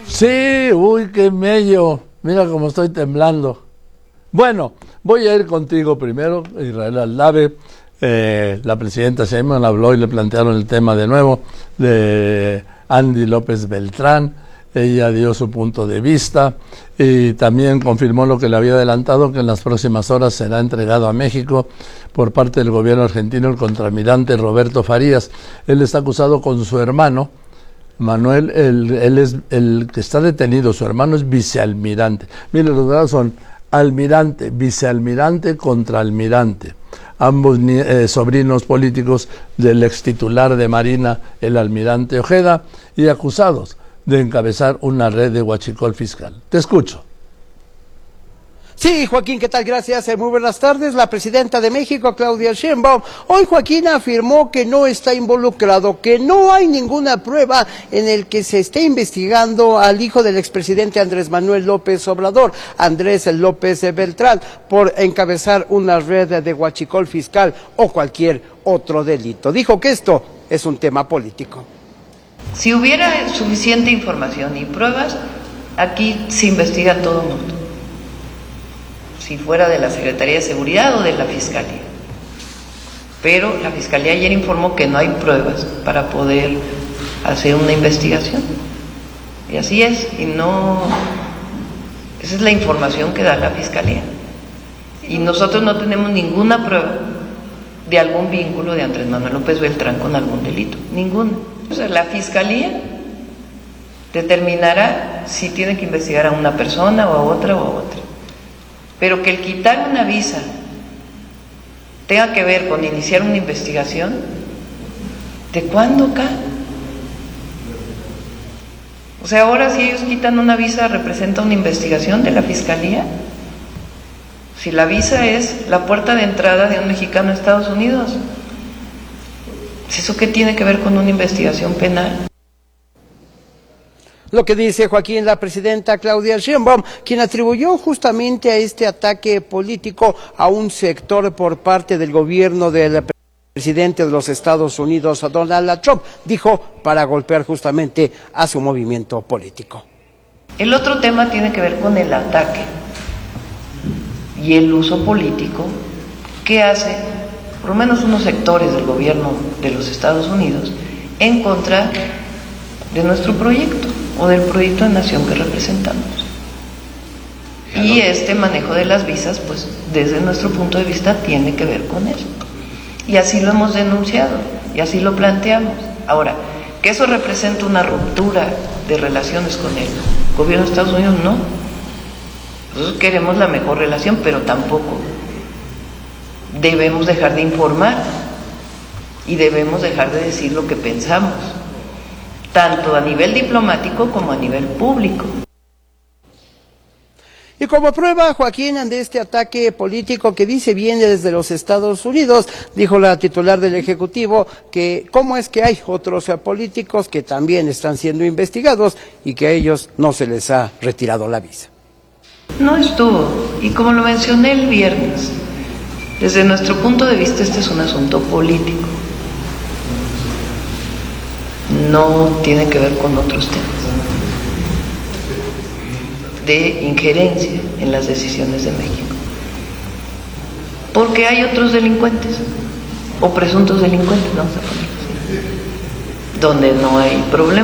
Sí, uy, qué mello. Mira cómo estoy temblando. Bueno, voy a ir contigo primero, Israel Aldave. La presidenta Sheinbaum habló y le plantearon el tema de nuevo de Andy López Beltrán. Ella dio su punto de vista y también confirmó lo que le había adelantado, que en las próximas horas será entregado a México por parte del gobierno argentino el contraalmirante Roberto Farías. Él está acusado con su hermano Manuel, él es el que está detenido, su hermano es vicealmirante. Mire, los grados son almirante, vicealmirante, contraalmirante. Ambos sobrinos políticos del extitular de Marina, el almirante Ojeda, y acusados de encabezar una red de huachicol fiscal. Te escucho. Sí, Joaquín, ¿qué tal? Gracias. Muy buenas tardes. La presidenta de México, Claudia Sheinbaum, hoy Joaquín afirmó que no está involucrado, que no hay ninguna prueba en el que se esté investigando al hijo del expresidente Andrés Manuel López Obrador, Andrés López Beltrán, por encabezar una red de huachicol fiscal o cualquier otro delito. Dijo que esto es un tema político. Si hubiera suficiente información y pruebas, aquí se investiga todo el mundo. Si fuera de la Secretaría de Seguridad o de la Fiscalía. Pero la Fiscalía ayer informó que no hay pruebas para poder hacer una investigación. Y así es, y no... Esa es la información que da la Fiscalía. Y nosotros no tenemos ninguna prueba de algún vínculo de Andrés Manuel López Beltrán con algún delito, ninguna. O sea, la Fiscalía determinará si tiene que investigar a una persona o a otra o a otra. Pero que el quitar una visa tenga que ver con iniciar una investigación, ¿de cuándo acá? O sea, ahora si ellos quitan una visa, ¿representa una investigación de la Fiscalía? Si la visa es la puerta de entrada de un mexicano a Estados Unidos, ¿eso qué tiene que ver con una investigación penal? Lo que dice Joaquín, la presidenta Claudia Sheinbaum, quien atribuyó justamente a este ataque político a un sector por parte del gobierno del presidente de los Estados Unidos, Donald Trump, dijo, para golpear justamente a su movimiento político. El otro tema tiene que ver con el ataque y el uso político que hace, por lo menos unos sectores del gobierno de los Estados Unidos, en contra de nuestro proyecto o del proyecto de nación que representamos. Y este manejo de las visas, pues desde nuestro punto de vista tiene que ver con eso. Y así lo hemos denunciado y así lo planteamos. Ahora, que eso representa una ruptura de relaciones con el gobierno de Estados Unidos, no. Nosotros queremos la mejor relación, pero tampoco debemos dejar de informar y debemos dejar de decir lo que pensamos, tanto a nivel diplomático como a nivel público. Y como prueba, Joaquín, de este ataque político que dice viene desde los Estados Unidos, dijo la titular del Ejecutivo que cómo es que hay otros políticos que también están siendo investigados y que a ellos no se les ha retirado la visa. No estuvo, y como lo mencioné el viernes, desde nuestro punto de vista este es un asunto político. No tiene que ver con otros temas de injerencia en las decisiones de México, porque hay otros delincuentes o presuntos delincuentes, vamos a ponerlo así, donde no hay problema.